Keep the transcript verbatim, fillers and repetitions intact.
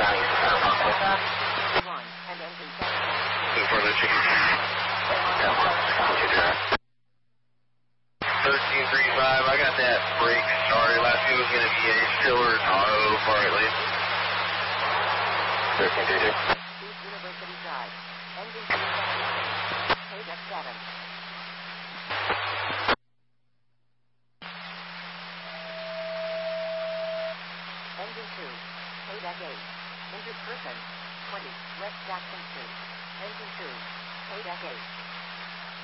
One, and engine seven. Two further chicken. thirteen three five, I got that brake started. Last few was going to be a Stiller auto far at least. thirteen three six. East University Drive. Engine seven. Paid at seven. Engine two. Paid at eight. Injured person. twenty. West Jackson Street. Engine two. Paid at eight.